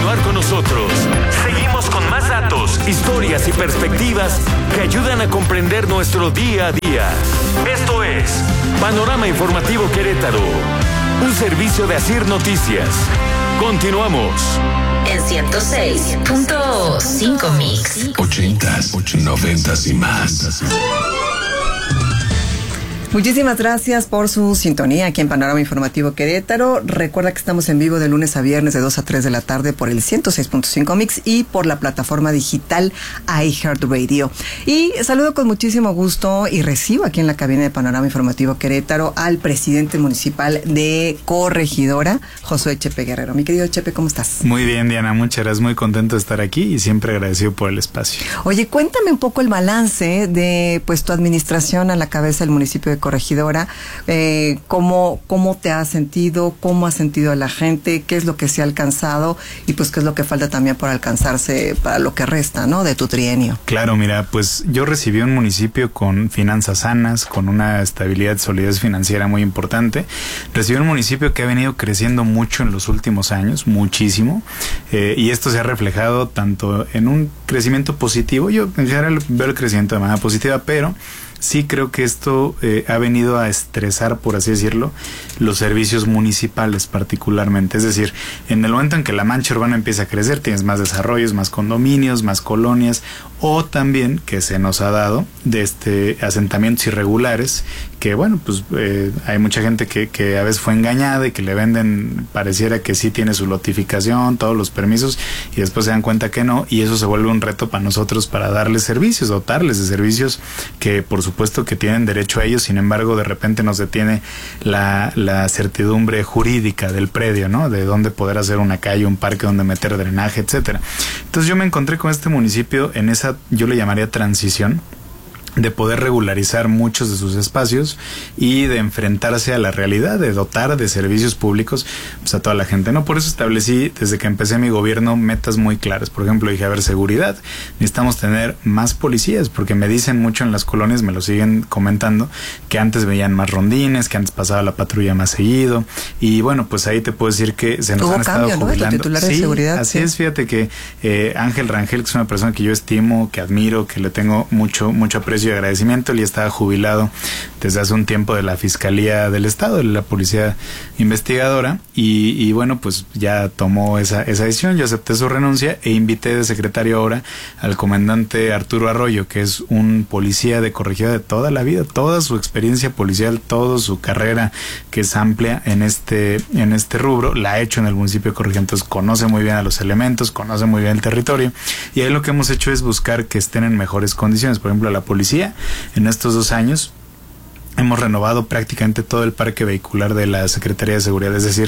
continuar con nosotros. Seguimos con más datos, historias y perspectivas que ayudan a comprender nuestro día a día. Esto es Panorama Informativo Querétaro, un servicio de Asir Noticias. Continuamos. En 106.5 Mix. 80s, 90s y más. Muchísimas gracias por su sintonía aquí en Panorama Informativo Querétaro. Recuerda que estamos en vivo de lunes a viernes de 2 a 3 de la tarde por el 106.5 Mix y por la plataforma digital iHeartRadio. Y saludo con muchísimo gusto y recibo aquí en la cabina de Panorama Informativo Querétaro al presidente municipal de Corregidora, Josué Chepe Guerrero. Mi querido Chepe, ¿cómo estás? Muy bien, Diana, muchas gracias. Muy contento de estar aquí y siempre agradecido por el espacio. Oye, cuéntame un poco el balance de tu administración a la cabeza del municipio de Corregidora. ¿Cómo te has sentido? ¿Cómo has sentido a la gente? ¿Qué es lo que se ha alcanzado? Y pues qué es lo que falta también por alcanzarse para lo que resta, ¿no?, de tu trienio. Claro, mira, pues yo recibí un municipio con finanzas sanas, con una estabilidad y solidez financiera muy importante. Recibí un municipio que ha venido creciendo mucho en los últimos años, muchísimo, y esto se ha reflejado tanto en un crecimiento positivo. Yo en general veo el crecimiento de manera positiva, pero sí creo que esto ha venido a estresar, por así decirlo, los servicios municipales particularmente. Es decir, en el momento en que la mancha urbana empieza a crecer, tienes más desarrollos, más condominios, más colonias, o también que se nos ha dado de asentamientos irregulares, que bueno, pues hay mucha gente que a veces fue engañada y que le venden, pareciera que sí tiene su lotificación, todos los permisos, y después se dan cuenta que no, y eso se vuelve un reto para nosotros para darles servicios, dotarles de servicios que por supuesto que tienen derecho a ellos. Sin embargo, de repente nos detiene la certidumbre jurídica del predio, ¿no? De dónde poder hacer una calle, un parque donde meter drenaje, etcétera. Entonces yo me encontré con este municipio en esa, yo le llamaría transición, de poder regularizar muchos de sus espacios y de enfrentarse a la realidad, de dotar de servicios públicos pues a toda la gente, ¿no? Por eso establecí, desde que empecé mi gobierno, metas muy claras. Por ejemplo, dije, a ver, seguridad, necesitamos tener más policías, porque me dicen mucho en las colonias, me lo siguen comentando, que antes veían más rondines, que antes pasaba la patrulla más seguido, y bueno, pues ahí te puedo decir que se nos han estado jubilando. ¿No? Titular de seguridad. Así es, fíjate que Ángel Rangel, que es una persona que yo estimo, que admiro, que le tengo mucho aprecio y agradecimiento. Él ya estaba jubilado desde hace un tiempo de la Fiscalía del Estado, de la Policía Investigadora, y bueno, pues ya tomó esa decisión. Yo acepté su renuncia e invité de secretario ahora al comandante Arturo Arroyo, que es un policía de Corregidora de toda la vida, toda su experiencia policial, toda su carrera, que es amplia en este rubro, la ha hecho en el municipio de Corregidora. Entonces conoce muy bien a los elementos, conoce muy bien el territorio, y ahí lo que hemos hecho es buscar que estén en mejores condiciones. Por ejemplo, la policía, en estos 2 años hemos renovado prácticamente todo el parque vehicular de la Secretaría de Seguridad, es decir,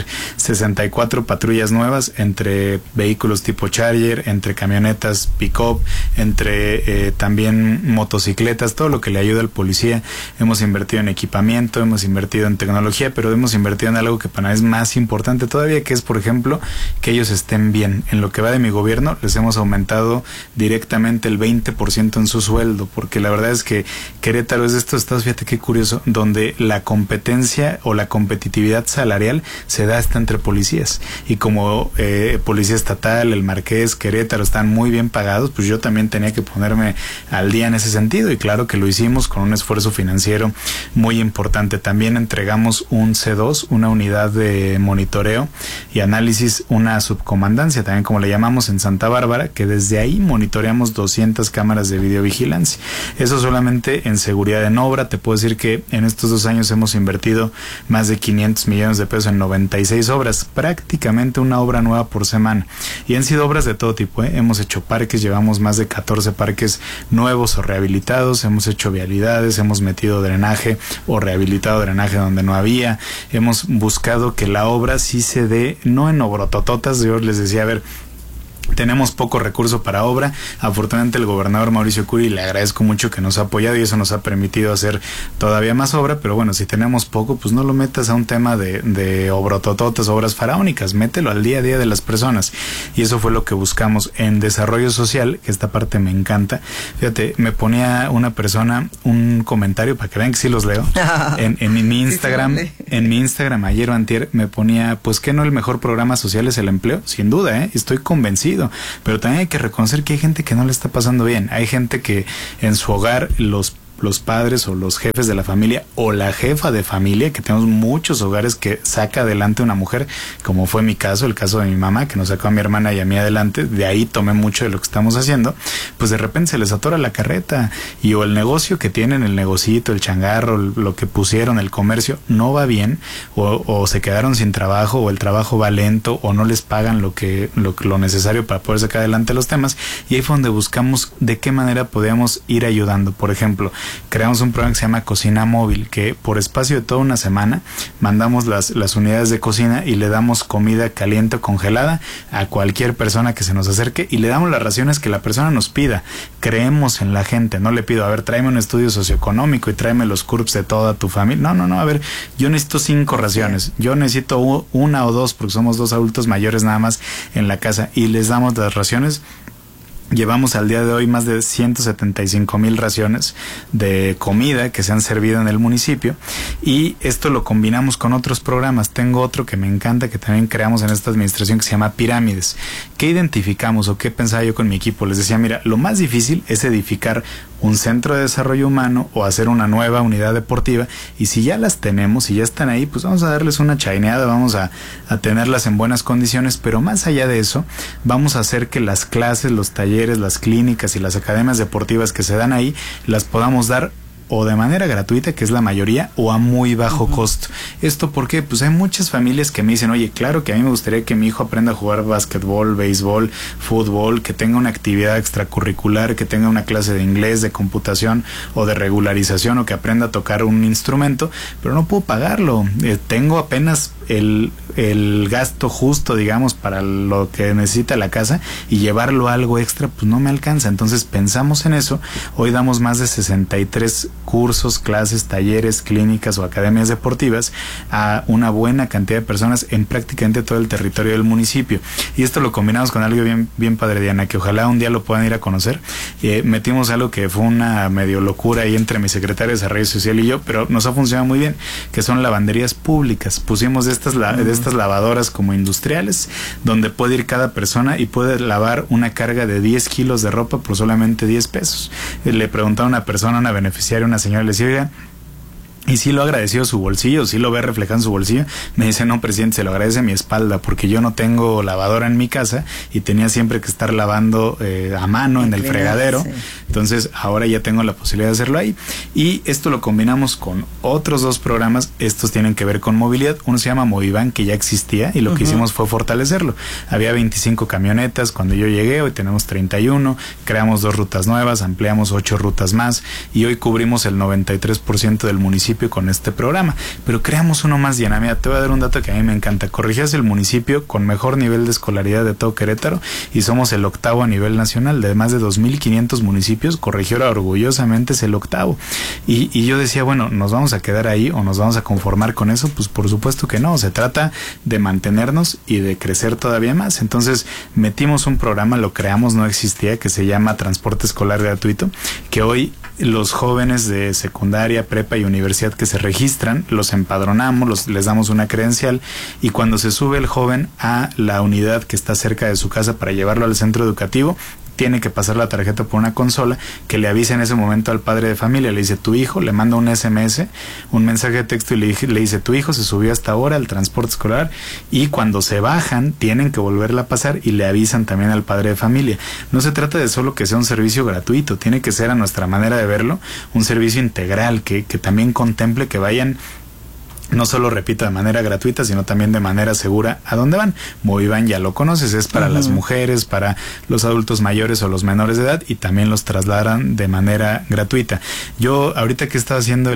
64 patrullas nuevas entre vehículos tipo Charger, entre camionetas pick-up, entre también motocicletas, todo lo que le ayuda al policía. Hemos invertido en equipamiento, hemos invertido en tecnología, pero hemos invertido en algo que para mí es más importante todavía, que es, por ejemplo, que ellos estén bien. En lo que va de mi gobierno, les hemos aumentado directamente el 20% en su sueldo, porque la verdad es que Querétaro es de estos estados, fíjate qué curioso, donde la competencia o la competitividad salarial se da hasta entre policías, y como Policía Estatal, el Marqués, Querétaro están muy bien pagados, pues yo también tenía que ponerme al día en ese sentido, y claro que lo hicimos con un esfuerzo financiero muy importante. También entregamos un C2, una unidad de monitoreo y análisis, una subcomandancia también, como le llamamos, en Santa Bárbara, que desde ahí monitoreamos 200 cámaras de videovigilancia. Eso solamente en seguridad en obra. Te puedo decir que en estos 2 años hemos invertido más de 500 millones de pesos en 96 obras, prácticamente una obra nueva por semana, y han sido obras de todo tipo, hemos hecho parques, llevamos más de 14 parques nuevos o rehabilitados, hemos hecho vialidades, hemos metido drenaje o rehabilitado drenaje donde no había, hemos buscado que la obra sí se dé, no en obrotototas. Yo les decía, a ver, Tenemos poco recurso para obra. Afortunadamente el gobernador Mauricio Curi, le agradezco mucho que nos ha apoyado y eso nos ha permitido hacer todavía más obra, pero bueno, si tenemos poco, pues no lo metas a un tema de obrotototas, obras faraónicas, mételo al día a día de las personas. Y eso fue lo que buscamos en desarrollo social, que esta parte me encanta. Fíjate, me ponía una persona un comentario, para que vean que sí los leo, en mi Instagram, en mi Instagram ayer o antier, me ponía, pues que no el mejor programa social es el empleo, sin duda, estoy convencido. Pero también hay que reconocer que hay gente que no le está pasando bien. Hay gente que en su hogar los padres o los jefes de la familia o la jefa de familia, que tenemos muchos hogares que saca adelante una mujer, como fue mi caso, el caso de mi mamá, que nos sacó a mi hermana y a mí adelante. De ahí tomé mucho de lo que estamos haciendo. Pues de repente se les atora la carreta y o el negocio que tienen, el negocito, el changarro, lo que pusieron, el comercio, no va bien, o se quedaron sin trabajo, o el trabajo va lento, o no les pagan lo necesario para poder sacar adelante los temas. Y ahí fue donde buscamos de qué manera podíamos ir ayudando. Por ejemplo, creamos un programa que se llama Cocina Móvil, que por espacio de toda una semana mandamos las unidades de cocina y le damos comida caliente o congelada a cualquier persona que se nos acerque y le damos las raciones que la persona nos pida. Creemos en la gente, no le pido, a ver, tráeme un estudio socioeconómico y tráeme los CURPS de toda tu familia. No, a ver, yo necesito 5 raciones, yo necesito 1 o 2 porque somos 2 adultos mayores nada más en la casa y les damos las raciones. Llevamos al día de hoy más de 175,000 raciones de comida que se han servido en el municipio y esto lo combinamos con otros programas. Tengo otro que me encanta que también creamos en esta administración que se llama Pirámides. ¿Qué identificamos o qué pensaba yo con mi equipo? Les decía, mira, lo más difícil es edificar un centro de desarrollo humano o hacer una nueva unidad deportiva y si ya las tenemos y ya están ahí, pues vamos a darles una chaineada, vamos a tenerlas en buenas condiciones, pero más allá de eso, vamos a hacer que las clases, los talleres, las clínicas y las academias deportivas que se dan ahí, las podamos dar o de manera gratuita, que es la mayoría, o a muy bajo costo. ¿Esto por qué? Pues hay muchas familias que me dicen, oye, claro que a mí me gustaría que mi hijo aprenda a jugar básquetbol, béisbol, fútbol, que tenga una actividad extracurricular, que tenga una clase de inglés, de computación o de regularización, o que aprenda a tocar un instrumento, pero no puedo pagarlo. Tengo apenas el gasto justo, digamos, para lo que necesita la casa, y llevarlo a algo extra, pues no me alcanza. Entonces pensamos en eso. Hoy damos más de 63 cursos, clases, talleres, clínicas o academias deportivas a una buena cantidad de personas en prácticamente todo el territorio del municipio. Y esto lo combinamos con algo bien padre, Diana, que ojalá un día lo puedan ir a conocer. Metimos algo que fue una medio locura ahí entre mi secretario de Desarrollo Social y yo, pero nos ha funcionado muy bien, que son lavanderías públicas. Pusimos de estas lavadoras como industriales, donde puede ir cada persona y puede lavar una carga de 10 kilos de ropa por solamente 10 pesos. Le preguntaba a una persona, una beneficiaria, una señora, le decía, oiga, y sí lo ha agradecido su bolsillo, sí lo ve reflejado en su bolsillo. Me dice, no, presidente, se lo agradece a mi espalda, porque yo no tengo lavadora en mi casa y tenía siempre que estar lavando a mano en el fregadero. Sí. Entonces ahora ya tengo la posibilidad de hacerlo ahí. Y esto lo combinamos con otros 2 programas. Estos tienen que ver con movilidad. Uno se llama Movivan, que ya existía, y lo que hicimos fue fortalecerlo. Había 25 camionetas cuando yo llegué, hoy tenemos 31, creamos 2 rutas nuevas, ampliamos 8 rutas más, y hoy cubrimos el 93% del municipio con este programa, pero creamos uno más, Diana. Mira, te voy a dar un dato que a mí me encanta. Corregías el municipio con mejor nivel de escolaridad de todo Querétaro y somos el 8º a nivel nacional. De más de 2,500 municipios, Corregidora orgullosamente es el 8º. Y yo decía, bueno, ¿nos vamos a quedar ahí o nos vamos a conformar con eso? Pues por supuesto que no. Se trata de mantenernos y de crecer todavía más. Entonces metimos un programa, lo creamos, no existía, que se llama Transporte Escolar Gratuito, que hoy los jóvenes de secundaria, prepa y universidad que se registran, los empadronamos, les damos una credencial, y cuando se sube el joven a la unidad que está cerca de su casa para llevarlo al centro educativo, tiene que pasar la tarjeta por una consola que le avisa en ese momento al padre de familia. Le dice, tu hijo, le manda un SMS, un mensaje de texto, y le dice, tu hijo se subió hasta ahora al transporte escolar, y cuando se bajan tienen que volverla a pasar, y le avisan también al padre de familia. No se trata de solo que sea un servicio gratuito, tiene que ser, a nuestra manera de verlo, un servicio integral que también contemple que vayan no solo, repito, de manera gratuita, sino también de manera segura a dónde van. Movivan, ya lo conoces, es para las mujeres, para los adultos mayores o los menores de edad, y también los trasladan de manera gratuita. Yo, ahorita que estaba haciendo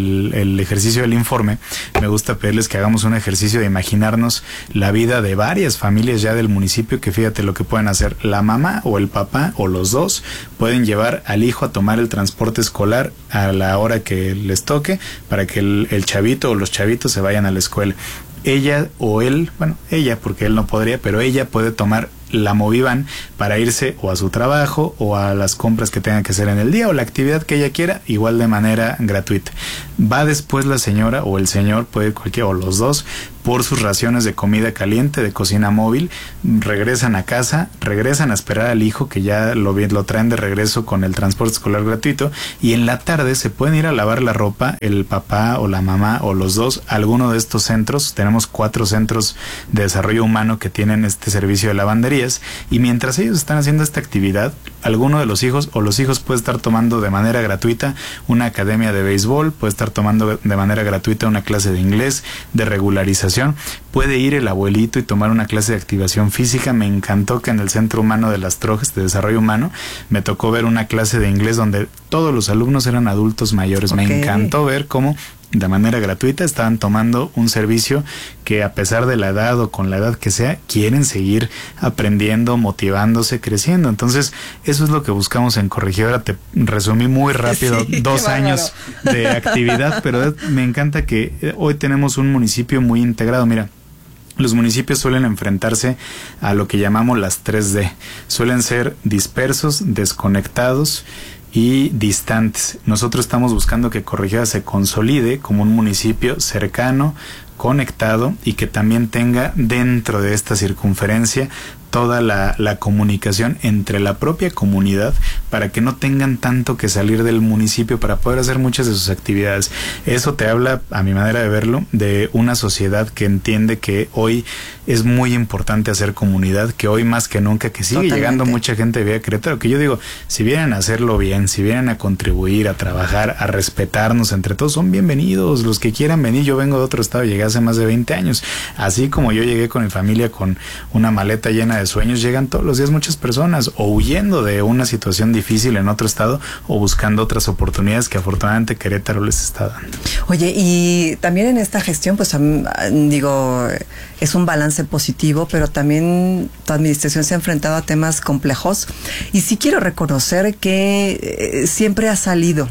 el ejercicio del informe, me gusta pedirles que hagamos un ejercicio de imaginarnos la vida de varias familias ya del municipio, que fíjate lo que pueden hacer. La mamá o el papá o los dos pueden llevar al hijo a tomar el transporte escolar a la hora que les toque, para que el chavito o los chavitos se vayan a la escuela. Ella o él, bueno, ella porque él no podría, pero ella puede tomar la Movivan para irse o a su trabajo o a las compras que tenga que hacer en el día o la actividad que ella quiera, igual de manera gratuita. Va después la señora o el señor, puede cualquiera o los dos, por sus raciones de comida caliente, de cocina móvil, regresan a casa, regresan a esperar al hijo que ya lo traen de regreso con el transporte escolar gratuito, y en la tarde se pueden ir a lavar la ropa el papá o la mamá o los dos a alguno de estos centros. Tenemos 4 centros de desarrollo humano que tienen este servicio de lavanderías, y mientras ellos están haciendo esta actividad, alguno de los hijos o los hijos puede estar tomando de manera gratuita una academia de béisbol, puede estar tomando de manera gratuita una clase de inglés, de regularización. Puede ir el abuelito y tomar una clase de activación física. Me encantó que en el Centro Humano de Las Trojes de Desarrollo Humano me tocó ver una clase de inglés donde todos los alumnos eran adultos mayores. Okay. Me encantó ver cómo de manera gratuita estaban tomando un servicio que, a pesar de la edad o con la edad que sea, quieren seguir aprendiendo, motivándose, creciendo. Entonces, eso es lo que buscamos en Corregidora. Te resumí muy rápido, sí, 2 años de actividad, pero me encanta que hoy tenemos un municipio muy integrado. Mira, los municipios suelen enfrentarse a lo que llamamos las 3D. Suelen ser dispersos, desconectados y distantes. Nosotros estamos buscando que Corregidora se consolide como un municipio cercano, conectado, y que también tenga dentro de esta circunferencia toda la comunicación entre la propia comunidad, para que no tengan tanto que salir del municipio para poder hacer muchas de sus actividades. Eso te habla, a mi manera de verlo, de una sociedad que entiende que hoy es muy importante hacer comunidad, que hoy más que nunca, que sigue llegando mucha gente de Villa Querétaro, que yo digo, si vienen a hacerlo bien, si vienen a contribuir, a trabajar, a respetarnos entre todos, son bienvenidos los que quieran venir. Yo vengo de otro estado, llegué hace más de 20 años, así como yo llegué con mi familia con una maleta llena de sueños, llegan todos los días muchas personas, o huyendo de una situación difícil en otro estado, o buscando otras oportunidades que afortunadamente Querétaro les está dando. Oye, y también en esta gestión, pues digo, es un balance positivo, pero también tu administración se ha enfrentado a temas complejos, y sí quiero reconocer que siempre ha salido,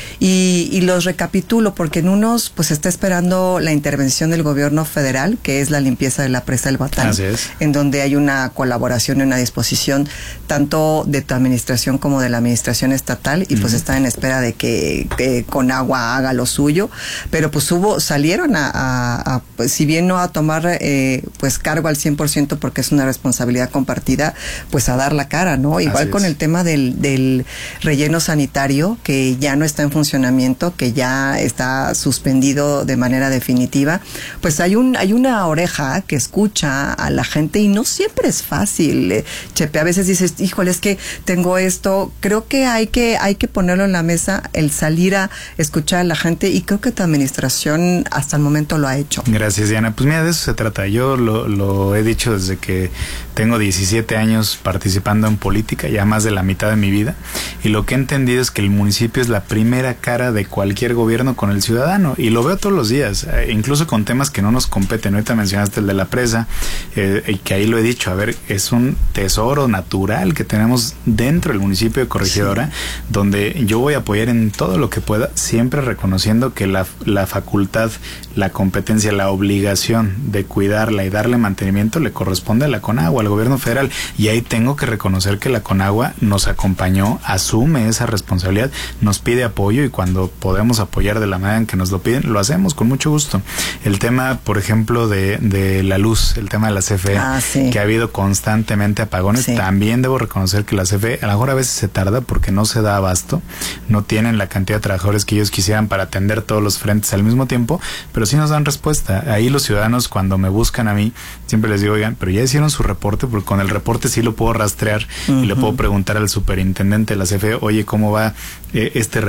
y los recapitulo, porque en unos pues está esperando la intervención del gobierno federal, que es la limpieza de la presa del Batán. Así es. En donde hay una colaboración y una disposición tanto de tu administración como de la administración estatal, y pues están en espera de que Conagua haga lo suyo, pero pues salieron a pues, si bien no a tomar pues cargo al 100%, porque es una responsabilidad compartida, pues a dar la cara, ¿no? Igual con el tema del relleno sanitario, que ya no está en funcionamiento, que ya está suspendido de manera definitiva, pues hay una oreja que escucha a la gente, y no siempre es fácil, Chepe. A veces dices, híjole, es que tengo esto. Creo que hay que ponerlo en la mesa, el salir a escuchar a la gente, y creo que tu administración hasta el momento lo ha hecho. Gracias, Diana. Pues mira, de eso se trata. Yo lo he dicho desde que tengo 17 años participando en política, ya más de la mitad de mi vida, y lo que he entendido es que el municipio es la primera cara de cualquier gobierno con el ciudadano, y lo veo todos los días, incluso con temas que no nos competen. Ahorita mencionaste el de la presa, y que ahí lo he dicho, a ver, es un tesoro natural que tenemos dentro del municipio de Corregidora, sí, donde yo voy a apoyar en todo lo que pueda, siempre reconociendo que la facultad, la competencia, la obligación de cuidarla y darle mantenimiento le corresponde a la Conagua, al gobierno federal, y ahí tengo que reconocer que la Conagua nos acompañó, asume esa responsabilidad, nos pide apoyo, y cuando podemos apoyar de la manera en que nos lo piden, lo hacemos con mucho gusto. El tema, por ejemplo, de la luz, el tema de la CFE, sí, que ha habido constantemente apagones, sí, también debo reconocer que la CFE a lo mejor a veces se tarda porque no se da abasto, no tienen la cantidad de trabajadores que ellos quisieran para atender todos los frentes al mismo tiempo, pero sí nos dan respuesta. Ahí los ciudadanos, cuando me buscan a mí, siempre les digo, oigan, pero ya hicieron su reporte, porque con el reporte sí lo puedo rastrear, y le puedo preguntar al superintendente de la CFE, oye, ¿cómo va este reporte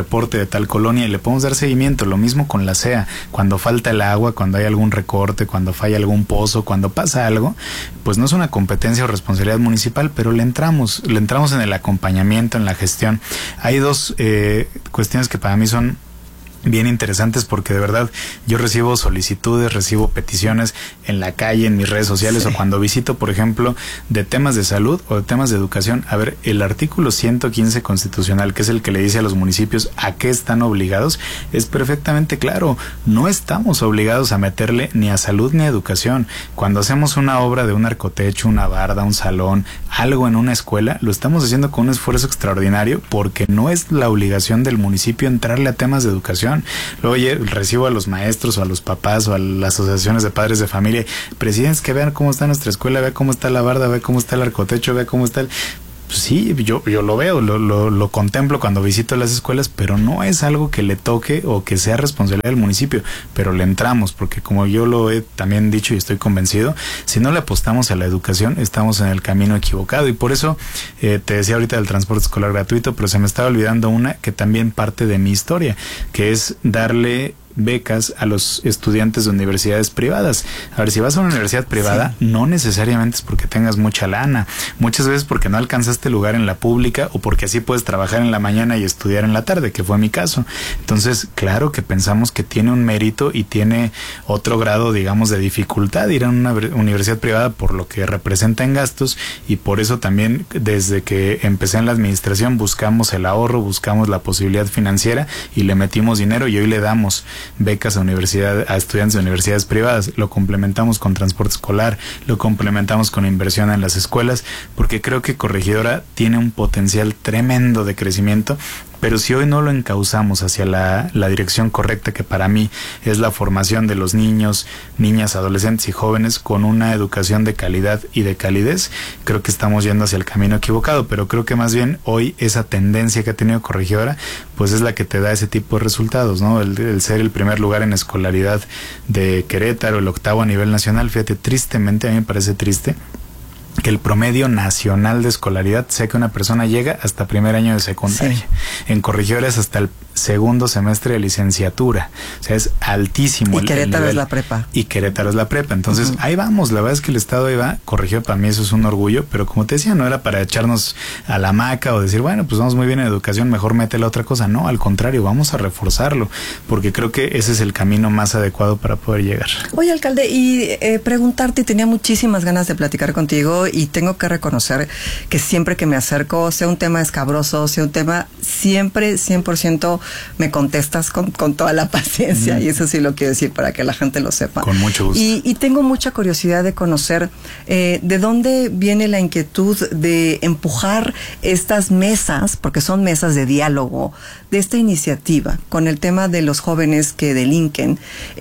de tal colonia y le podemos dar seguimiento. Lo mismo con la SEA, cuando falta el agua, cuando hay algún recorte, cuando falla algún pozo, cuando pasa algo, pues no es una competencia o responsabilidad municipal, pero le entramos en el acompañamiento, en la gestión. Hay dos cuestiones que para mí son bien interesantes, porque de verdad yo recibo solicitudes, recibo peticiones en la calle, en mis redes sociales, sí, o cuando visito, por ejemplo, de temas de salud o de temas de educación. A ver, el artículo 115 constitucional, que es el que le dice a los municipios a qué están obligados, es perfectamente claro. No estamos obligados a meterle ni a salud ni a educación. Cuando hacemos una obra de un arcotecho, una barda, un salón, algo en una escuela, lo estamos haciendo con un esfuerzo extraordinario, porque no es la obligación del municipio entrarle a temas de educación. Luego recibo a los maestros o a los papás o a las asociaciones de padres de familia: presidentes, que vean cómo está nuestra escuela, vea cómo está la barda, vea cómo está el arcotecho, vea cómo está el... Pues sí, yo lo veo, lo contemplo cuando visito las escuelas, pero no es algo que le toque o que sea responsabilidad del municipio, pero le entramos, porque como yo lo he también dicho y estoy convencido, si no le apostamos a la educación, estamos en el camino equivocado. Y por eso te decía ahorita del transporte escolar gratuito, pero se me estaba olvidando una que también parte de mi historia, que es darle becas a los estudiantes de universidades privadas. A ver, si vas a una universidad privada, sí, no necesariamente es porque tengas mucha lana, muchas veces porque no alcanzaste lugar en la pública, o porque así puedes trabajar en la mañana y estudiar en la tarde, que fue mi caso. Entonces, claro que pensamos que tiene un mérito y tiene otro grado, digamos, de dificultad ir a una universidad privada por lo que representa en gastos, y por eso también desde que empecé en la administración buscamos el ahorro, buscamos la posibilidad financiera y le metimos dinero, y hoy le damos becas a estudiantes de universidades privadas. Lo complementamos con transporte escolar, lo complementamos con inversión en las escuelas, porque creo que Corregidora tiene un potencial tremendo de crecimiento. Pero si hoy no lo encauzamos hacia la dirección correcta, que para mí es la formación de los niños, niñas, adolescentes y jóvenes con una educación de calidad y de calidez, creo que estamos yendo hacia el camino equivocado. Pero creo que más bien hoy esa tendencia que ha tenido Corregidora, pues es la que te da ese tipo de resultados, ¿no? El ser el primer lugar en escolaridad de Querétaro, el 8º a nivel nacional. Fíjate, tristemente, a mí me parece triste que el promedio nacional de escolaridad sea que una persona llega hasta primer año de secundaria. Sí. En Corregidora es hasta el segundo semestre de licenciatura. O sea, es altísimo. Y Querétaro es la prepa. Y Querétaro es la prepa. Entonces, ahí vamos. La verdad es que el Estado ahí va. Corregidora, para mí eso es un orgullo, pero como te decía, no era para echarnos a la hamaca o decir, bueno, pues vamos muy bien en educación, mejor métele otra cosa. No, al contrario, vamos a reforzarlo, porque creo que ese es el camino más adecuado para poder llegar. Oye, alcalde, y preguntarte, tenía muchísimas ganas de platicar contigo, y tengo que reconocer que siempre que me acerco, sea un tema escabroso, sea un tema, siempre 100% me contestas con toda la paciencia, y eso sí lo quiero decir para que la gente lo sepa. Con mucho gusto. Y tengo mucha curiosidad de conocer de dónde viene la inquietud de empujar estas mesas, porque son mesas de diálogo, de esta iniciativa con el tema de los jóvenes que delinquen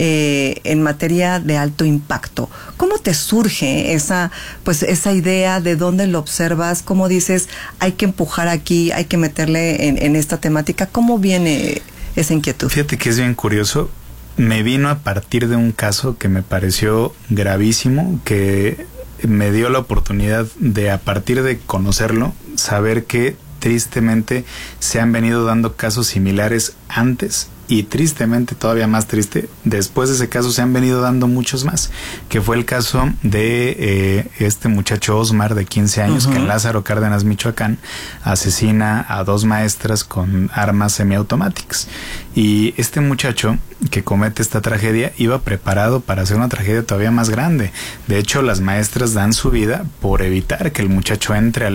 en materia de alto impacto. ¿Cómo te surge esa idea? ¿De dónde lo observas? ¿Cómo dices, hay que empujar aquí, hay que meterle en esta temática? ¿Cómo viene esa inquietud? Fíjate que es bien curioso. Me vino a partir de un caso que me pareció gravísimo, que me dio la oportunidad de, a partir de conocerlo, saber que tristemente se han venido dando casos similares antes, y tristemente, todavía más triste, después de ese caso se han venido dando muchos más, que fue el caso de este muchacho Osmar, de 15 años, que en Lázaro Cárdenas, Michoacán, asesina a 2 maestras con armas semiautomáticas. Y este muchacho que comete esta tragedia iba preparado para hacer una tragedia todavía más grande. De hecho, las maestras dan su vida por evitar que el muchacho entre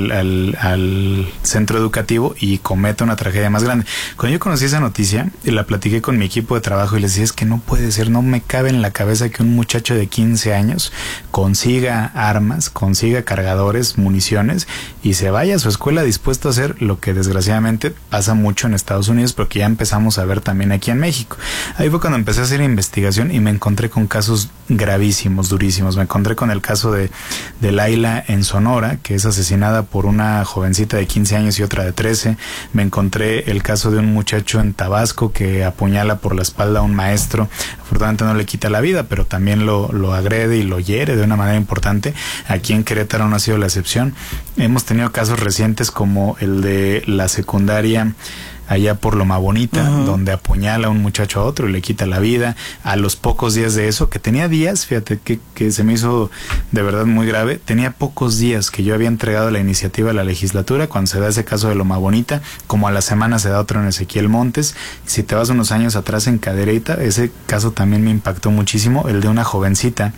al centro educativo y cometa una tragedia más grande. Cuando yo conocí esa noticia, la platiqué con mi equipo de trabajo y les decía, es que no puede ser, no me cabe en la cabeza que un muchacho de 15 años consiga armas, consiga cargadores, municiones, y se vaya a su escuela dispuesto a hacer lo que desgraciadamente pasa mucho en Estados Unidos, pero que ya empezamos a ver también aquí en México. Ahí fue cuando empecé a hacer investigación y me encontré con casos gravísimos, durísimos. Me encontré con el caso de Laila en Sonora, que es asesinada por una jovencita de 15 años y otra de 13. Me encontré el caso de un muchacho en Tabasco que apuñala por la espalda a un maestro. Afortunadamente no le quita la vida, pero también lo agrede y lo hiere de una manera importante. Aquí en Querétaro no ha sido la excepción. Hemos tenido casos recientes como el de la secundaria allá por Loma Bonita, donde apuñala a un muchacho a otro y le quita la vida. A los pocos días de eso, que tenía días, fíjate que se me hizo de verdad muy grave, tenía pocos días que yo había entregado la iniciativa a la legislatura cuando se da ese caso de Loma Bonita, como a la semana se da otro en Ezequiel Montes. Si te vas unos años atrás en Cadereyta, ese caso también me impactó muchísimo, el de una jovencita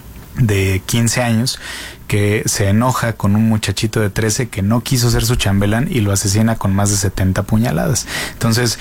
de 15 años que se enoja con un muchachito de 13 que no quiso ser su chambelán y lo asesina con más de 70 puñaladas. Entonces,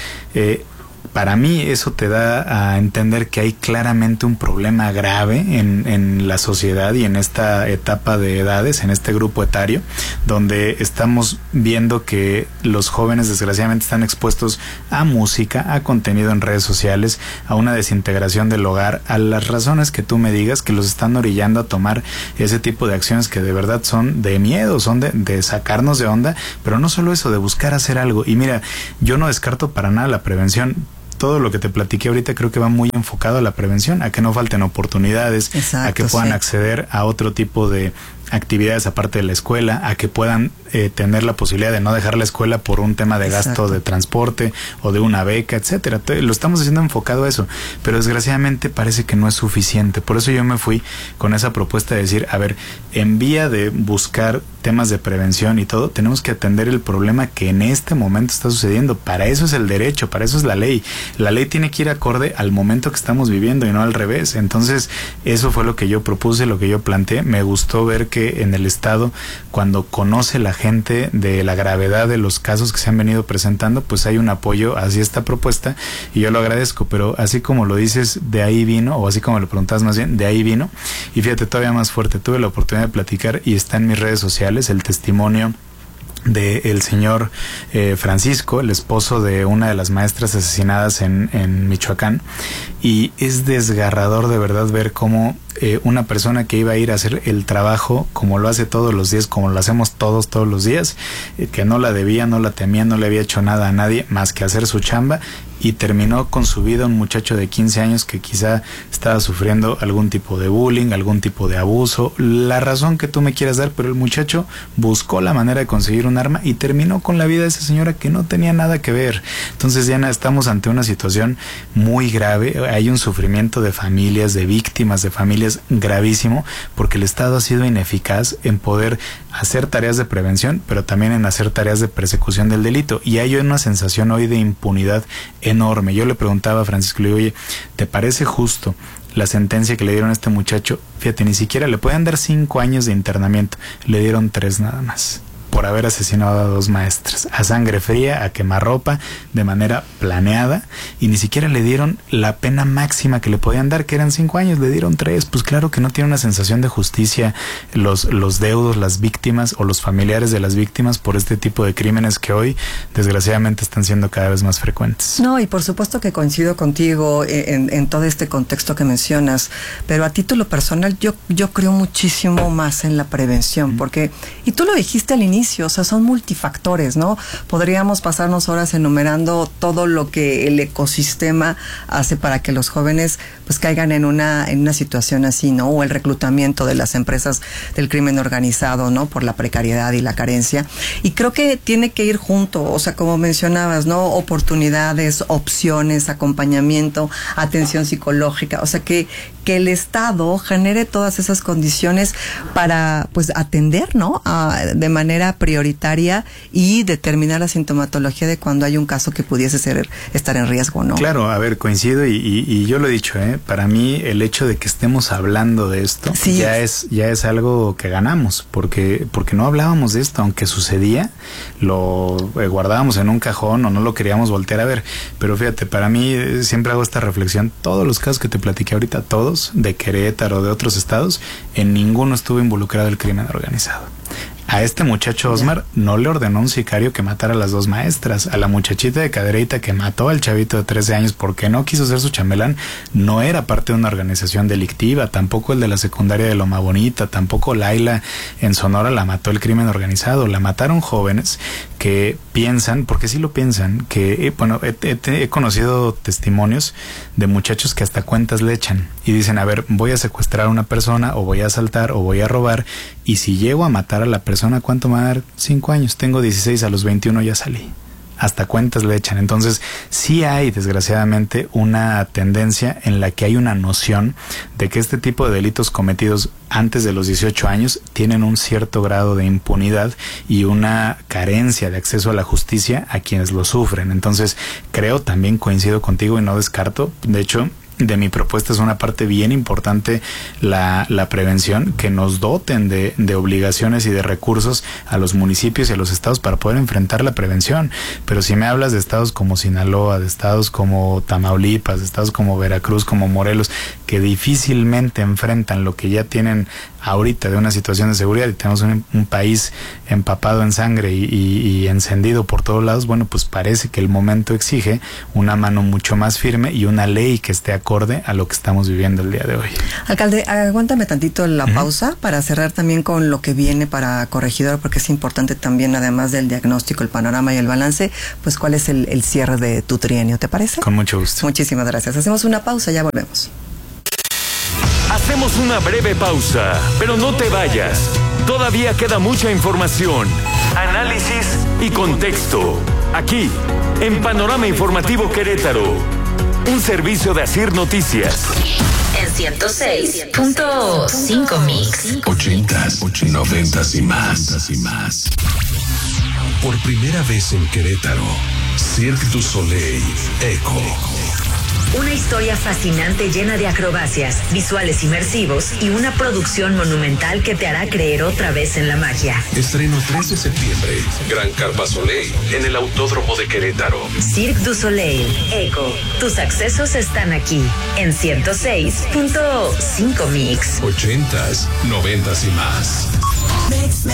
para mí eso te da a entender que hay claramente un problema grave en la sociedad y en esta etapa de edades, en este grupo etario, donde estamos viendo que los jóvenes desgraciadamente están expuestos a música, a contenido en redes sociales, a una desintegración del hogar, a las razones que tú me digas que los están orillando a tomar ese tipo de acciones que de verdad son de miedo, son de sacarnos de onda, pero no solo eso, de buscar hacer algo. Y mira, yo no descarto para nada la prevención. Todo lo que te platiqué ahorita creo que va muy enfocado a la prevención, a que no falten oportunidades, exacto, a que puedan acceder a otro tipo de actividades aparte de la escuela, a que puedan tener la posibilidad de no dejar la escuela por un tema de gasto de transporte o de una beca, etcétera. Lo estamos haciendo enfocado a eso, pero desgraciadamente parece que no es suficiente. Por eso yo me fui con esa propuesta de decir, a ver, en vía de buscar temas de prevención y todo, tenemos que atender el problema que en este momento está sucediendo. Para eso es el derecho, para eso es la ley. La ley tiene que ir acorde al momento que estamos viviendo y no al revés. Entonces, eso fue lo que yo propuse, lo que yo planteé. Me gustó ver que en el Estado, cuando conoce la gente de la gravedad de los casos que se han venido presentando, pues hay un apoyo hacia esta propuesta y yo lo agradezco, pero así como lo dices, de ahí vino, o así como lo preguntas más bien, de ahí vino. Y fíjate, todavía más fuerte, tuve la oportunidad de platicar y está en mis redes sociales el testimonio del señor Francisco, el esposo de una de las maestras asesinadas en Michoacán, y es desgarrador de verdad ver cómo una persona que iba a ir a hacer el trabajo como lo hace todos los días, como lo hacemos todos los días, que no la debía, no la temía, no le había hecho nada a nadie más que hacer su chamba, y terminó con su vida un muchacho de 15 años que quizá estaba sufriendo algún tipo de bullying, algún tipo de abuso, la razón que tú me quieras dar, pero el muchacho buscó la manera de conseguir un arma y terminó con la vida de esa señora que no tenía nada que ver. Entonces, Diana, estamos ante una situación muy grave, hay un sufrimiento de familias, de víctimas, de familias gravísimo, porque el Estado ha sido ineficaz en poder hacer tareas de prevención, pero también en hacer tareas de persecución del delito, y hay una sensación hoy de impunidad enorme. Yo le preguntaba a Francisco, le digo, oye, ¿te parece justo la sentencia que le dieron a este muchacho? Fíjate, ni siquiera le pueden dar 5 años de internamiento, le dieron 3 nada más, por haber asesinado a 2 maestras, a sangre fría, a quemarropa, de manera planeada, y ni siquiera le dieron la pena máxima que le podían dar, que eran 5 años, le dieron 3. Pues claro que no tiene una sensación de justicia los deudos, las víctimas o los familiares de las víctimas por este tipo de crímenes que hoy desgraciadamente están siendo cada vez más frecuentes. No, y por supuesto que coincido contigo en todo este contexto que mencionas, pero a título personal yo creo muchísimo más en la prevención, porque, y tú lo dijiste al inicio, o sea, son multifactores, ¿no? Podríamos pasarnos horas enumerando todo lo que el ecosistema hace para que los jóvenes pues caigan en una situación así, ¿no? O el reclutamiento de las empresas del crimen organizado, ¿no? Por la precariedad y la carencia. Y creo que tiene que ir junto, o sea, como mencionabas, ¿no? Oportunidades, opciones, acompañamiento, atención psicológica, o sea, que el Estado genere todas esas condiciones para, pues, atender, ¿no? De manera prioritaria y determinar la sintomatología de cuando hay un caso que pudiese estar en riesgo, ¿no? Claro, a ver, coincido y yo lo he dicho, para mí el hecho de que estemos hablando de esto sí, ya es algo que ganamos, porque no hablábamos de esto, aunque sucedía, lo guardábamos en un cajón o no lo queríamos voltear a ver. Pero fíjate, para mí siempre hago esta reflexión, todos los casos que te platiqué ahorita, todos, de Querétaro, de otros estados, en ninguno estuvo involucrado el crimen organizado. A este muchacho Osmar no le ordenó un sicario que matara a las 2 maestras. A la muchachita de Cadereyta que mató al chavito de 13 años porque no quiso ser su chambelán, no era parte de una organización delictiva. Tampoco el de la secundaria de Loma Bonita, tampoco Laila en Sonora la mató el crimen organizado. La mataron jóvenes que piensan, porque sí lo piensan, que bueno, he conocido testimonios de muchachos que hasta cuentas le echan y dicen, a ver, voy a secuestrar a una persona o voy a asaltar o voy a robar, y si llego a matar a la persona, ¿cuánto me va a dar? 5 años, tengo 16, a los 21 ya salí. hasta cuentas le echan. Entonces, sí hay, desgraciadamente, una tendencia en la que hay una noción de que este tipo de delitos cometidos antes de los 18 años tienen un cierto grado de impunidad y una carencia de acceso a la justicia a quienes lo sufren. Entonces, creo, también coincido contigo y no descarto, de hecho, de mi propuesta es una parte bien importante la prevención, que nos doten de obligaciones y de recursos a los municipios y a los estados para poder enfrentar la prevención. Pero si me hablas de estados como Sinaloa, de estados como Tamaulipas, de estados como Veracruz, como Morelos, que difícilmente enfrentan lo que ya tienen ahorita de una situación de seguridad, y tenemos un país empapado en sangre y encendido por todos lados, bueno, pues parece que el momento exige una mano mucho más firme y una ley que esté acorde a lo que estamos viviendo el día de hoy. Alcalde, aguántame tantito la pausa para cerrar también con lo que viene para Corregidora, porque es importante también, además del diagnóstico, el panorama y el balance, pues cuál es el cierre de tu trienio, ¿te parece? Con mucho gusto. Muchísimas gracias. Hacemos una pausa, ya volvemos. Hacemos una breve pausa, pero no te vayas. Todavía queda mucha información, análisis y contexto. Aquí, en Panorama Informativo Querétaro, un servicio de Asir Noticias. En 106.5 Mix. 80s, 90s y más. Por primera vez en Querétaro, Cirque du Soleil Echo. Una historia fascinante llena de acrobacias, visuales inmersivos y una producción monumental que te hará creer otra vez en la magia. Estreno 3 de septiembre, Gran Carpa Soleil, en el Autódromo de Querétaro. Cirque du Soleil, Echo. Tus accesos están aquí, en 106.5 Mix. 80s, 90s y más. Mix.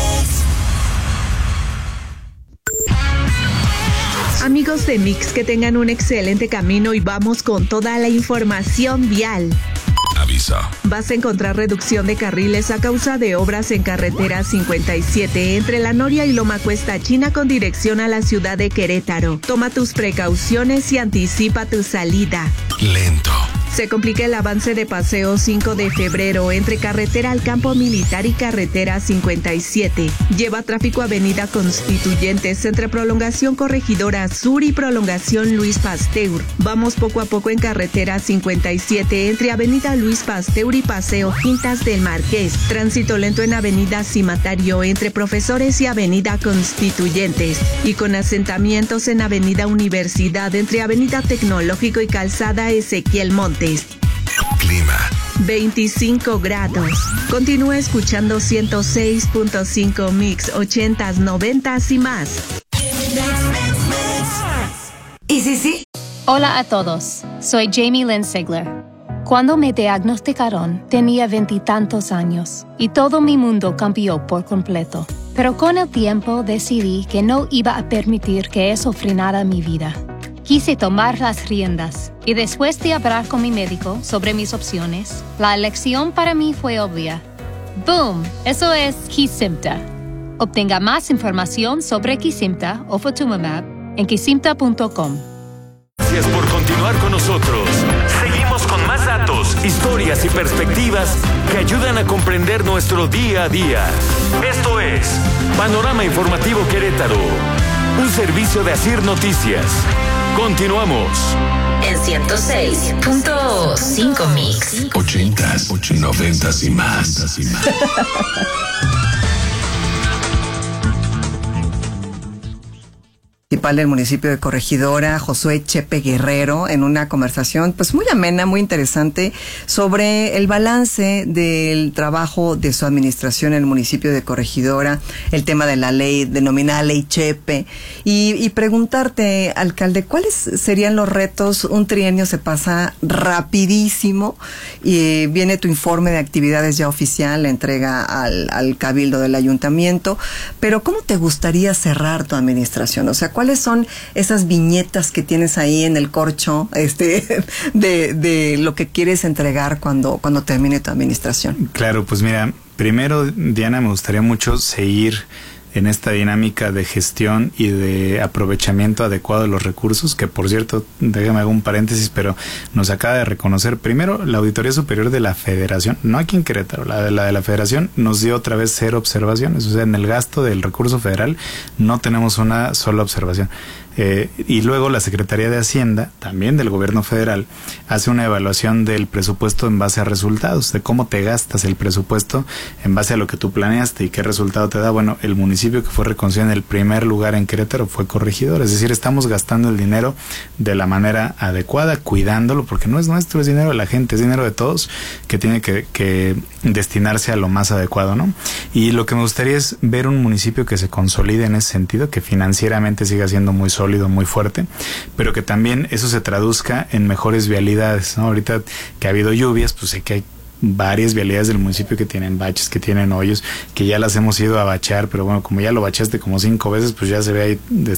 Amigos de Mix, que tengan un excelente camino y vamos con toda la información vial. Aviso. Vas a encontrar reducción de carriles a causa de obras en carretera 57 entre La Noria y Loma Cuesta China con dirección a la ciudad de Querétaro. Toma tus precauciones y anticipa tu salida. Lento. Se complica el avance de Paseo 5 de febrero entre carretera al Campo Militar y carretera 57. Lleva tráfico Avenida Constituyentes entre prolongación Corregidora Sur y prolongación Luis Pasteur. Vamos poco a poco en carretera 57 entre Avenida Luis Pasteur y Paseo Quintas del Marqués. Tránsito lento en Avenida Cimatario entre Profesores y Avenida Constituyentes. Y con asentamientos en Avenida Universidad entre Avenida Tecnológico y Calzada Ezequiel Montes. Clima. 25 grados. Continúa escuchando 106.5 Mix, 80s, 90s y más. ¿Y sí? Hola a todos, soy Jamie Lynn Sigler. Cuando me diagnosticaron, tenía 20 y tantos años y todo mi mundo cambió por completo. Pero con el tiempo decidí que no iba a permitir que eso frenara mi vida. Quise tomar las riendas y después de hablar con mi médico sobre mis opciones, la elección para mí fue obvia. ¡Boom! Eso es Kesimpta. Obtenga más información sobre Kesimpta o Ofatumumab en kesimpta.com. Gracias por continuar con nosotros. Seguimos con más datos, historias y perspectivas que ayudan a comprender nuestro día a día. Esto es Panorama Informativo Querétaro, un servicio de Asir Noticias. Continuamos. En 106.5 Mix. 80s, 90s y más. Municipal del municipio de Corregidora, Josué Chepe Guerrero, en una conversación pues muy amena, muy interesante, sobre el balance del trabajo de su administración en el municipio de Corregidora, el tema de la ley denominada Ley Chepe, y preguntarte, alcalde, ¿cuáles serían los retos? Un trienio se pasa rapidísimo y viene tu informe de actividades ya oficial, la entrega al cabildo del ayuntamiento, pero ¿cómo te gustaría cerrar tu administración? O sea, ¿cuáles son esas viñetas que tienes ahí en el corcho de lo que quieres entregar cuando termine tu administración? Claro, pues mira, primero, Diana, me gustaría mucho seguir en esta dinámica de gestión y de aprovechamiento adecuado de los recursos, que por cierto, déjame hacer un paréntesis, pero nos acaba de reconocer primero la Auditoría Superior de la Federación, no aquí en Querétaro, la de la Federación nos dio otra vez 0 observaciones, o sea, en el gasto del recurso federal no tenemos una sola observación. Y luego la Secretaría de Hacienda, también del gobierno federal, hace una evaluación del presupuesto en base a resultados, de cómo te gastas el presupuesto en base a lo que tú planeaste y qué resultado te da. Bueno, el municipio que fue reconocido en el primer lugar en Querétaro fue Corregidora, es decir, estamos gastando el dinero de la manera adecuada, cuidándolo, porque no es nuestro, es dinero de la gente, es dinero de todos, que tiene que destinarse a lo más adecuado, ¿no? Y lo que me gustaría es ver un municipio que se consolide en ese sentido, que financieramente siga siendo muy sólido, muy fuerte, pero que también eso se traduzca en mejores vialidades, ¿no? Ahorita que ha habido lluvias, pues sé que hay varias vialidades del municipio que tienen baches, que tienen hoyos, que ya las hemos ido a bachear, pero bueno, como ya lo bachaste como 5 veces, pues ya se ve ahí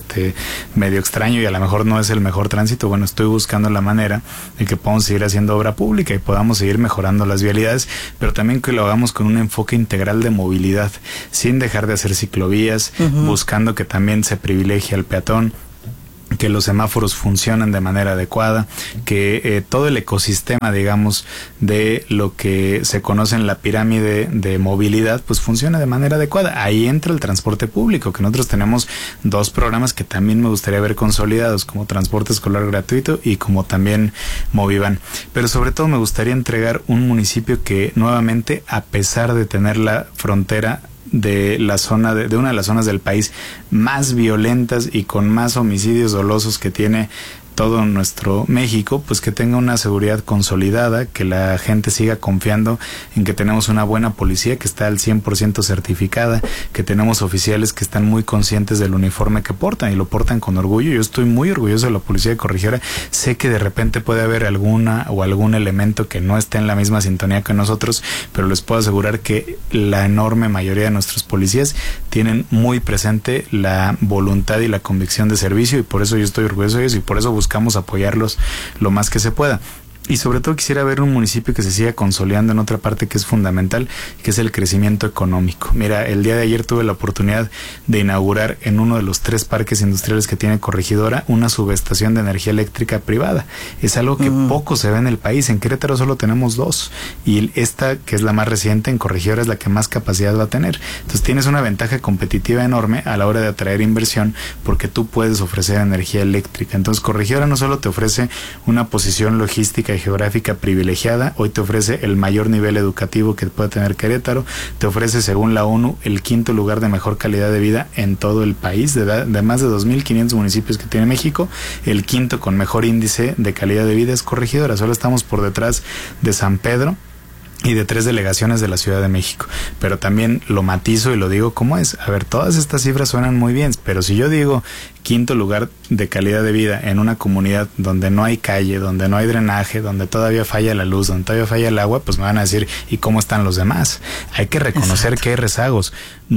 medio extraño y a lo mejor no es el mejor tránsito. Bueno, estoy buscando la manera de que podamos seguir haciendo obra pública y podamos seguir mejorando las vialidades, pero también que lo hagamos con un enfoque integral de movilidad, sin dejar de hacer ciclovías, buscando que también se privilegie al peatón, que los semáforos funcionen de manera adecuada, que todo el ecosistema, digamos, de lo que se conoce en la pirámide de movilidad, pues funcione de manera adecuada. Ahí entra el transporte público, que nosotros tenemos 2 programas que también me gustaría ver consolidados, como transporte escolar gratuito y como también Movivan. Pero sobre todo me gustaría entregar un municipio que nuevamente, a pesar de tener la frontera de la zona de una de las zonas del país más violentas y con más homicidios dolosos que tiene todo nuestro México, pues que tenga una seguridad consolidada, que la gente siga confiando en que tenemos una buena policía que está al 100% certificada, que tenemos oficiales que están muy conscientes del uniforme que portan y lo portan con orgullo. Yo estoy muy orgulloso de la policía de Corregidora. Sé que de repente puede haber algún elemento que no esté en la misma sintonía que nosotros, pero les puedo asegurar que la enorme mayoría de nuestros policías tienen muy presente la voluntad y la convicción de servicio, y por eso yo estoy orgulloso de ellos y por eso buscamos apoyarlos lo más que se pueda. Y sobre todo quisiera ver un municipio que se siga consolidando en otra parte que es fundamental, que es el crecimiento económico. Mira, el día de ayer tuve la oportunidad de inaugurar en uno de los 3 parques industriales que tiene Corregidora una subestación de energía eléctrica privada. Es algo que poco se ve en el país. En Querétaro solo tenemos 2 y esta, que es la más reciente, en Corregidora es la que más capacidad va a tener. Entonces tienes una ventaja competitiva enorme a la hora de atraer inversión, porque tú puedes ofrecer energía eléctrica. Entonces Corregidora no solo te ofrece una posición logística y geográfica privilegiada, hoy te ofrece el mayor nivel educativo que puede tener Querétaro, te ofrece, según la ONU, el 5º lugar de mejor calidad de vida en todo el país, de más de 2.500 municipios que tiene México, el 5º con mejor índice de calidad de vida es Corregidora. Solo estamos por detrás de San Pedro y de 3 delegaciones de la Ciudad de México. Pero también lo matizo y lo digo como es. A ver, todas estas cifras suenan muy bien, pero si yo digo 5º lugar de calidad de vida en una comunidad donde no hay calle, donde no hay drenaje, donde todavía falla la luz, donde todavía falla el agua, pues me van a decir, ¿y cómo están los demás? Hay que reconocer que hay rezagos.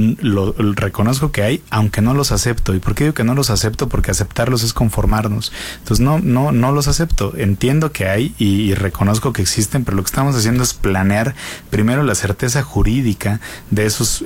Lo reconozco que hay, aunque no los acepto. ¿Y por qué digo que no los acepto? Porque aceptarlos es conformarnos. Entonces no los acepto. Entiendo que hay y reconozco que existen, pero lo que estamos haciendo es planear primero la certeza jurídica de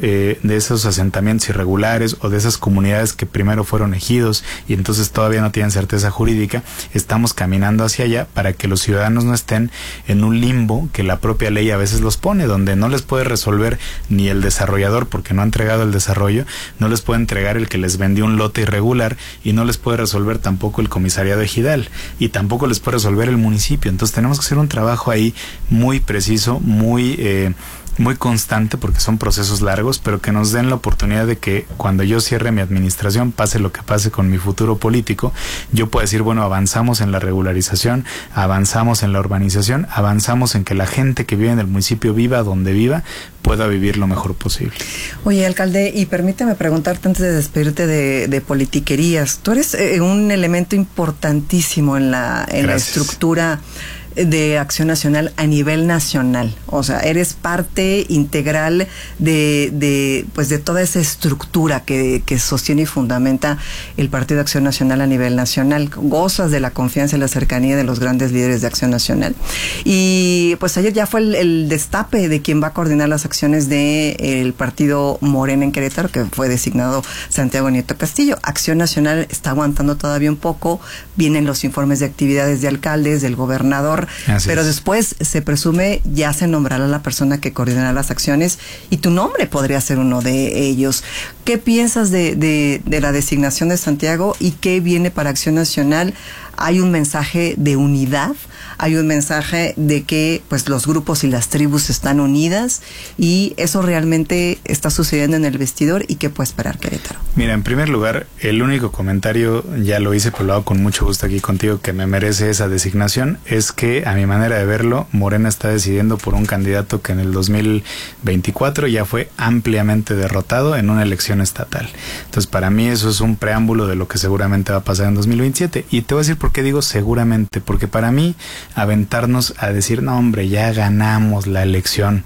esos asentamientos irregulares o de esas comunidades que primero fueron ejidos y entonces todavía no tienen certeza jurídica. Estamos caminando hacia allá para que los ciudadanos no estén en un limbo que la propia ley a veces los pone, donde no les puede resolver ni el desarrollador porque no ha entregado el desarrollo, no les puede entregar el que les vendió un lote irregular y no les puede resolver tampoco el comisariado ejidal y tampoco les puede resolver el municipio. Entonces tenemos que hacer un trabajo ahí muy preciso, muy constante, porque son procesos largos, pero que nos den la oportunidad de que cuando yo cierre mi administración, pase lo que pase con mi futuro político, yo pueda decir, bueno, avanzamos en la regularización, avanzamos en la urbanización, avanzamos en que la gente que vive en el municipio, viva donde viva, pueda vivir lo mejor posible. Oye, alcalde, y permíteme preguntarte antes de despedirte de politiquerías. Tú eres un elemento importantísimo en la estructura de Acción Nacional a nivel nacional. O sea, eres parte integral de toda esa estructura que sostiene y fundamenta el Partido de Acción Nacional a nivel nacional. Gozas de la confianza y la cercanía de los grandes líderes de Acción Nacional. Y pues ayer ya fue el destape de quien va a coordinar las acciones del partido Morena en Querétaro, que fue designado Santiago Nieto Castillo. Acción Nacional está aguantando todavía un poco, vienen los informes de actividades de alcaldes, del gobernador, pero después se presume ya se nombrará la persona que coordinará las acciones y tu nombre podría ser uno de ellos. ¿Qué piensas de la designación de Santiago y qué viene para Acción Nacional? Hay un mensaje de unidad, hay un mensaje de que pues los grupos y las tribus están unidas y eso realmente está sucediendo en el vestidor y qué puede esperar Querétaro. Mira, en primer lugar, el único comentario, ya lo hice, pero lo hago con mucho gusto aquí contigo, que me merece esa designación, es que a mi manera de verlo, Morena está decidiendo por un candidato que en el 2024 ya fue ampliamente derrotado en una elección estatal. Entonces, para mí eso es un preámbulo de lo que seguramente va a pasar en 2027. Y te voy a decir por qué digo seguramente, porque para mí aventarnos a decir, no hombre, ya ganamos la elección,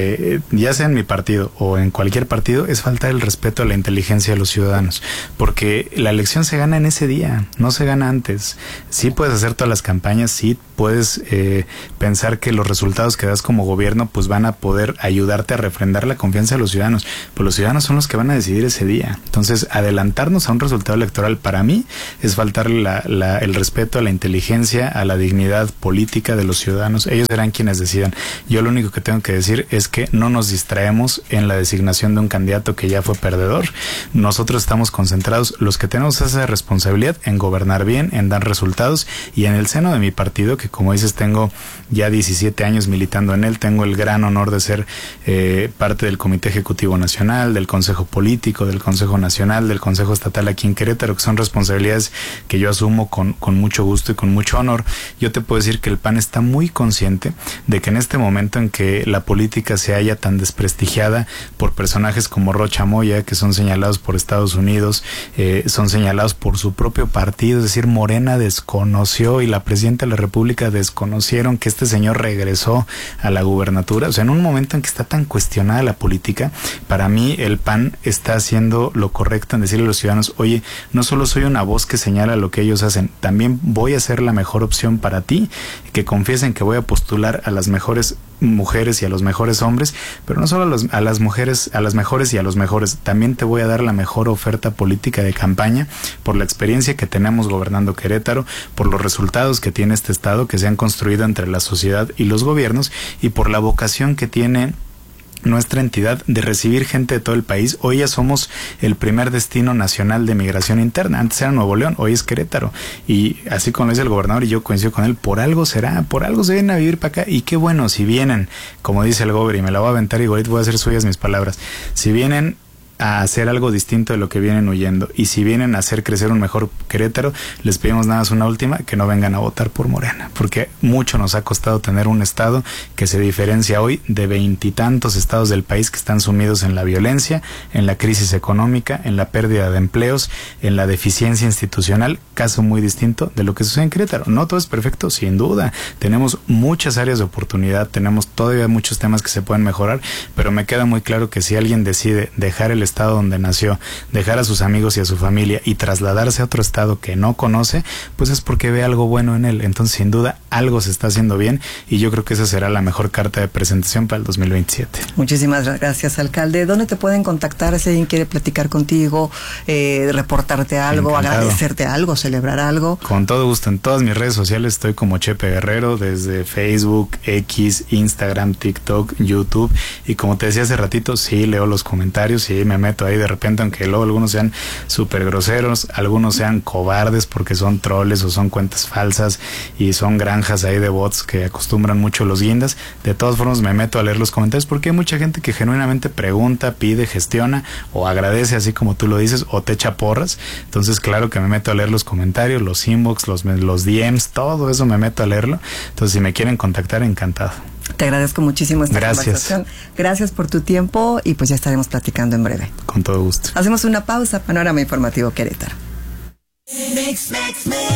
ya sea en mi partido o en cualquier partido, es faltar el respeto a la inteligencia de los ciudadanos, porque la elección se gana en ese día, no se gana antes. Sí puedes hacer todas las campañas, sí puedes pensar que los resultados que das como gobierno pues van a poder ayudarte a refrendar la confianza de los ciudadanos, pero los ciudadanos son los que van a decidir ese día. Entonces, adelantarnos a un resultado electoral para mí es faltarle el respeto a la inteligencia, a la dignidad política de los ciudadanos. Ellos serán quienes decidan. Yo lo único que tengo que decir es que no nos distraemos en la designación de un candidato que ya fue perdedor. Nosotros estamos concentrados, los que tenemos esa responsabilidad, en gobernar bien, en dar resultados, y en el seno de mi partido, que como dices tengo ya 17 años militando en él, tengo el gran honor de ser parte del Comité Ejecutivo Nacional, del Consejo Político, del Consejo Nacional, del Consejo Estatal aquí en Querétaro, que son responsabilidades que yo asumo con mucho gusto y con mucho honor. Yo te puedo decir que el PAN está muy consciente de que en este momento en que la política se halla tan desprestigiada por personajes como Rocha Moya, que son señalados por Estados Unidos, son señalados por su propio partido, es decir, Morena desconoció y la presidenta de la República desconocieron que este señor regresó a la gubernatura. O sea, en un momento en que está tan cuestionada la política, para mí el PAN está haciendo lo correcto en decirle a los ciudadanos, oye, no solo soy una voz que señala lo que ellos hacen, también voy a ser la mejor opción para ti, que confíes en que voy a postular a las mejores mujeres y a los mejores hombres, pero no solo a las mujeres, a las mejores y a los mejores, también te voy a dar la mejor oferta política de campaña por la experiencia que tenemos gobernando Querétaro, por los resultados que tiene este estado que se han construido entre la sociedad y los gobiernos y por la vocación que tiene nuestra entidad de recibir gente de todo el país. Hoy ya somos el primer destino nacional de migración interna. Antes era Nuevo León, hoy es Querétaro. Y así como lo dice el gobernador, y yo coincido con él, por algo será, por algo se vienen a vivir para acá. Y qué bueno, si vienen, como dice el gobernador, y me la voy a aventar y ahorita voy a hacer suyas mis palabras, si vienen a hacer algo distinto de lo que vienen huyendo y si vienen a hacer crecer un mejor Querétaro, les pedimos nada más una última, que no vengan a votar por Morena, porque mucho nos ha costado tener un estado que se diferencia hoy de 20 y tantos estados del país que están sumidos en la violencia, en la crisis económica, en la pérdida de empleos, en la deficiencia institucional, caso muy distinto de lo que sucede en Querétaro. No todo es perfecto, sin duda, tenemos muchas áreas de oportunidad, tenemos todavía muchos temas que se pueden mejorar, pero me queda muy claro que si alguien decide dejar el estado donde nació, dejar a sus amigos y a su familia y trasladarse a otro estado que no conoce, pues es porque ve algo bueno en él. Entonces, sin duda, algo se está haciendo bien y yo creo que esa será la mejor carta de presentación para el 2027. Muchísimas gracias, alcalde. ¿Dónde te pueden contactar si alguien quiere platicar contigo, reportarte algo, encantado, agradecerte algo, celebrar algo? Con todo gusto. En todas mis redes sociales estoy como Chepe Guerrero, desde Facebook, X, Instagram, TikTok, YouTube, y como te decía hace ratito, sí leo los comentarios y me meto ahí de repente, aunque luego algunos sean súper groseros, algunos sean cobardes porque son troles o son cuentas falsas y son granjas ahí de bots que acostumbran mucho los guindas. De todas formas me meto a leer los comentarios porque hay mucha gente que genuinamente pregunta, pide, gestiona o agradece así como tú lo dices o te echa porras. Entonces claro que me meto a leer los comentarios, los inbox, los DMs, todo eso me meto a leerlo. Entonces si me quieren contactar, encantado. Te agradezco muchísimo esta conversación. Gracias por tu tiempo y pues ya estaremos platicando en breve. Con todo gusto. Hacemos una pausa. Panorama Informativo Querétaro. Mix.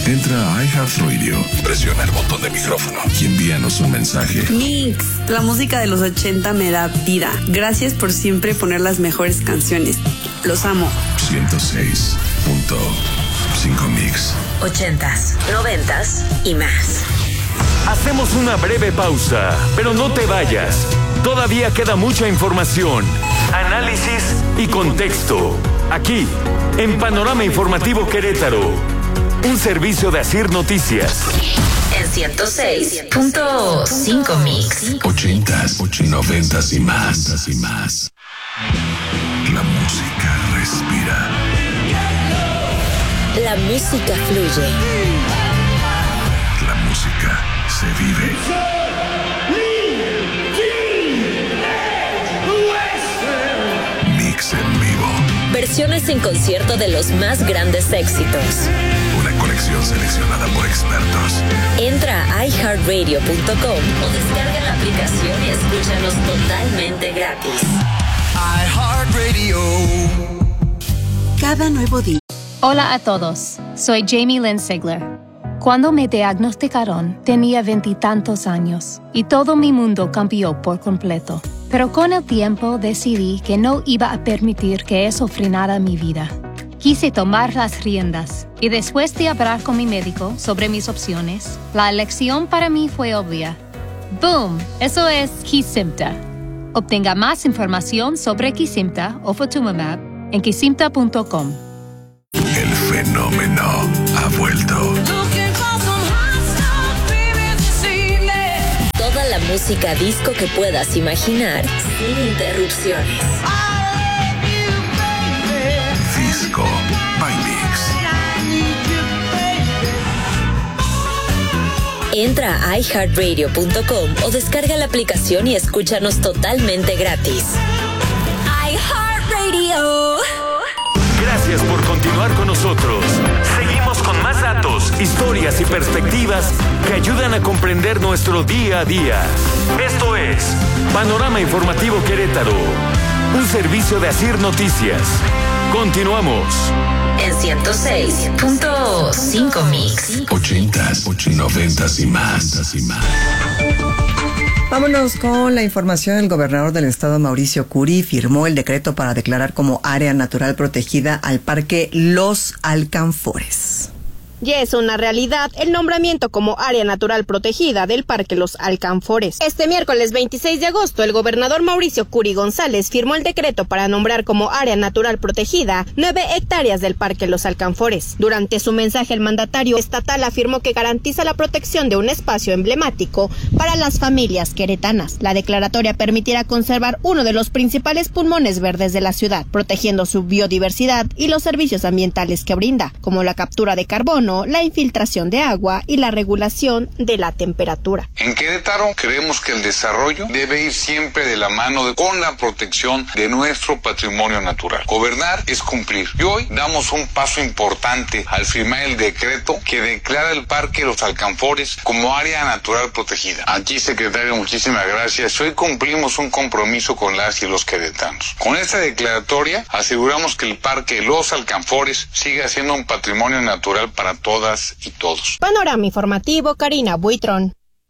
Entra a iHeartRadio, presiona el botón de micrófono y envíanos un mensaje. Mix, la música de los 80 me da vida. Gracias por siempre poner las mejores canciones. Los amo. 106.5 Mix. 80s, 90s y más. Hacemos una breve pausa, pero no te vayas. Todavía queda mucha información, análisis y contexto. Aquí, en Panorama Informativo Querétaro. Un servicio de Asir Noticias. En 106.5 Mix. 80s, 90s y más. La música respira. La música fluye. La música se vive. Mix en vivo. Versiones en concierto de los más grandes éxitos. Una colección seleccionada por expertos. Entra a iHeartRadio.com o descarga la aplicación y escúchanos totalmente gratis. iHeartRadio. Cada nuevo día. Hola a todos, soy Jamie Lynn Sigler. Cuando me diagnosticaron, tenía 20 y tantos años y todo mi mundo cambió por completo. Pero con el tiempo decidí que no iba a permitir que eso frenara mi vida. Quise tomar las riendas y después de hablar con mi médico sobre mis opciones, la elección para mí fue obvia. ¡Boom! Eso es Kesimpta. Obtenga más información sobre Kesimpta o Ofatumumab en kesimpta.com. El fenómeno ha vuelto. Toda la música disco que puedas imaginar sin interrupciones. Disco by Mix. Entra a iHeartRadio.com o descarga la aplicación y escúchanos totalmente gratis. iHeartRadio. Gracias por continuar con nosotros. Seguimos con más datos, historias y perspectivas que ayudan a comprender nuestro día a día. Esto es Panorama Informativo Querétaro, un servicio de Asir Noticias. Continuamos. En 106.5 Mix. 80s, 90s y más. Vámonos con la información. El gobernador del estado, Mauricio Curi, firmó el decreto para declarar como área natural protegida al Parque Los Alcanfores. Ya es una realidad el nombramiento como área natural protegida del Parque Los Alcanfores. Este miércoles 26 de agosto, el gobernador Mauricio Curi González firmó el decreto para nombrar como área natural protegida 9 hectáreas del Parque Los Alcanfores. Durante su mensaje, el mandatario estatal afirmó que garantiza la protección de un espacio emblemático para las familias queretanas. La declaratoria permitirá conservar uno de los principales pulmones verdes de la ciudad, protegiendo su biodiversidad y los servicios ambientales que brinda, como la captura de carbono, la infiltración de agua y la regulación de la temperatura. En Querétaro creemos que el desarrollo debe ir siempre de la mano con la protección de nuestro patrimonio natural. Gobernar es cumplir. Y hoy damos un paso importante al firmar el decreto que declara el Parque Los Alcanfores como área natural protegida. Aquí, secretario, muchísimas gracias. Hoy cumplimos un compromiso con las y los queretanos. Con esta declaratoria aseguramos que el Parque Los Alcanfores siga siendo un patrimonio natural para todas y todos. Panorama Informativo, Karina Buitrón.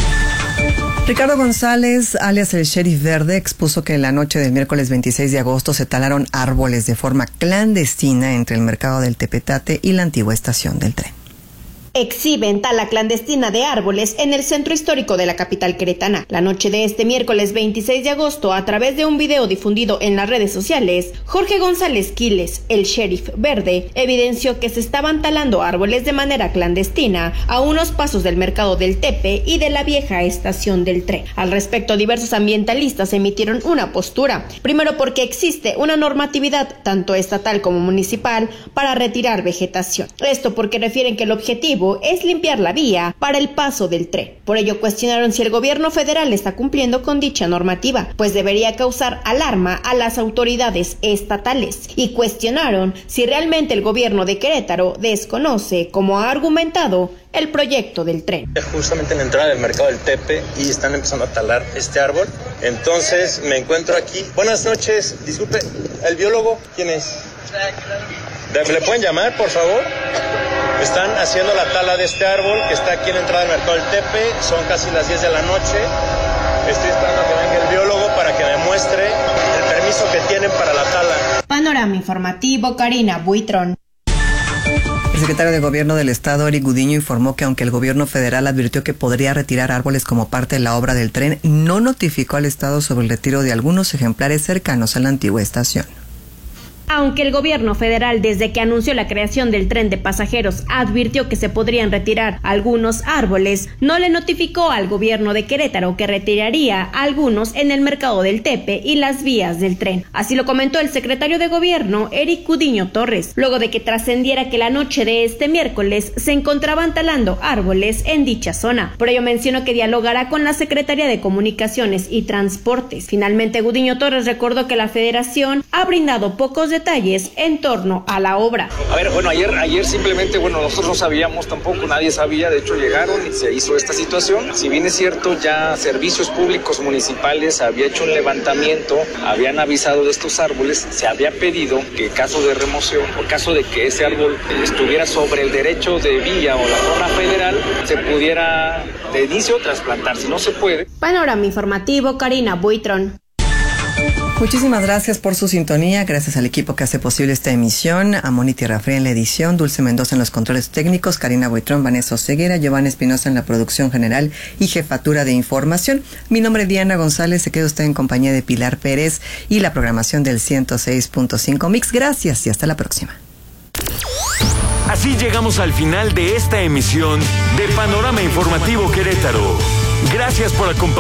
Ricardo González, alias el Sheriff Verde, expuso que en la noche del miércoles 26 de agosto se talaron árboles de forma clandestina entre el mercado del Tepetate y la antigua estación del tren. Exhiben tala clandestina de árboles en el centro histórico de la capital queretana. La noche de este miércoles 26 de agosto, a través de un video difundido en las redes sociales, Jorge González Quiles, el Sheriff Verde, evidenció que se estaban talando árboles de manera clandestina a unos pasos del mercado del Tepe y de la vieja estación del tren. Al respecto, diversos ambientalistas emitieron una postura. Primero, porque existe una normatividad, tanto estatal como municipal, para retirar vegetación. Esto porque refieren que el objetivo es limpiar la vía para el paso del tren. Por ello cuestionaron si el gobierno federal está cumpliendo con dicha normativa, pues debería causar alarma a las autoridades estatales, y cuestionaron si realmente el gobierno de Querétaro desconoce, como ha argumentado, el proyecto del tren. Justamente en la entrada del mercado del Tepe y están empezando a talar este árbol. Entonces me encuentro aquí. Buenas noches, disculpe, ¿el biólogo quién es? ¿Le pueden llamar, por favor? Están haciendo la tala de este árbol que está aquí en la entrada del mercado del Tepe. Son casi las 10 de la noche. Estoy esperando a que venga el biólogo para que me muestre el permiso que tienen para la tala. Panorama informativo, Karina Buitrón. El secretario de Gobierno del Estado, Eric Gudiño, informó que aunque el gobierno federal advirtió que podría retirar árboles como parte de la obra del tren, no notificó al Estado sobre el retiro de algunos ejemplares cercanos a la antigua estación. Aunque el gobierno federal, desde que anunció la creación del tren de pasajeros, advirtió que se podrían retirar algunos árboles, no le notificó al gobierno de Querétaro que retiraría algunos en el mercado del Tepe y las vías del tren. Así lo comentó el secretario de Gobierno, Eric Gudiño Torres, luego de que trascendiera que la noche de este miércoles se encontraban talando árboles en dicha zona. Por ello mencionó que dialogará con la Secretaría de Comunicaciones y Transportes. Finalmente, Gudiño Torres recordó que la Federación ha brindado pocos detalles en torno a la obra. A ver, bueno, ayer simplemente, nosotros no sabíamos tampoco, nadie sabía, de hecho llegaron y se hizo esta situación. Si bien es cierto, ya servicios públicos municipales había hecho un levantamiento, habían avisado de estos árboles, se había pedido que en caso de remoción o caso de que ese árbol estuviera sobre el derecho de vía o la zona federal, se pudiera de inicio trasplantar. Si no se puede. Panorama informativo, Karina Buitrón. Muchísimas gracias por su sintonía, gracias al equipo que hace posible esta emisión, a Moni Tierrafría en la edición, Dulce Mendoza en los controles técnicos, Karina Buitrón, Vanessa Oseguera, Giovanni Espinosa en la producción general y jefatura de información. Mi nombre es Diana González, se queda usted en compañía de Pilar Pérez y la programación del 106.5 Mix. Gracias y hasta la próxima. Así llegamos al final de esta emisión de Panorama Informativo Querétaro. Gracias por acompañarnos.